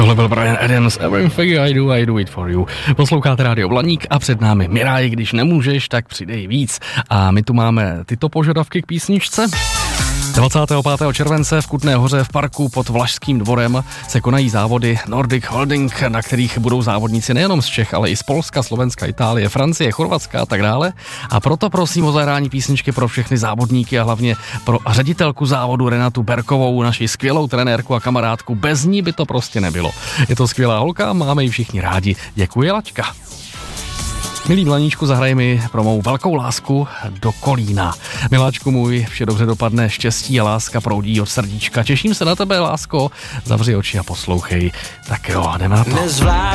Tohle byl Bryan Adams, Everything I do it for you. Posloucháte Rádio Blaník a před námi Miraj, když nemůžeš, tak přidej víc. A my tu máme tyto požadavky k písničce. 25. července v Kutné Hoře v parku pod Vlašským dvorem se konají závody Nordic Holding, na kterých budou závodníci nejenom z Čech, ale i z Polska, Slovenska, Itálie, Francie, Chorvatska a tak dále. A proto prosím o zahrání písničky pro všechny závodníky a hlavně pro ředitelku závodu Renatu Berkovou, naši skvělou trenérku a kamarádku. Bez ní by to prostě nebylo. Je to skvělá holka, máme ji všichni rádi. Děkuji, Lačka. Milý Blaníčku, zahraj mi pro mou velkou lásku do Kolína. Miláčku můj, vše dobře dopadne, štěstí a láska proudí od srdíčka. Těším se na tebe, lásko, zavři oči a poslouchej. Tak jo, jdeme na to.